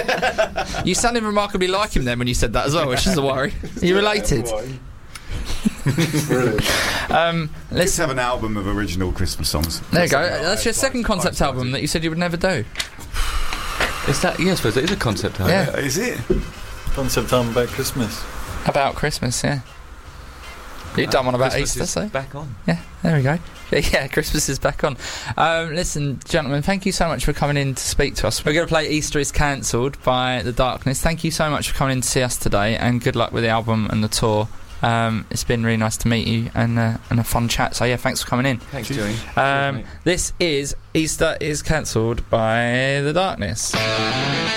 You sounded remarkably like him then when you said that as well, which is a worry. Are you related? Brilliant. Let's have an album of original Christmas songs. There you go. That's your second concept album that you said you would never do. Is that? Yeah, I suppose it is a concept album. Yeah. Is it? Concept album about Christmas. About Christmas, yeah. You've done one about Christmas Easter, is so back on. yeah, there we go. Yeah, Christmas is back on. Listen, gentlemen, thank you so much for coming in to speak to us. We're going to play Easter is Cancelled by The Darkness. Thank you so much for coming in to see us today, and good luck with the album and the tour. It's been really nice to meet you and a fun chat. So yeah, thanks for coming in. Thanks, Joey. This is Easter is Cancelled by The Darkness.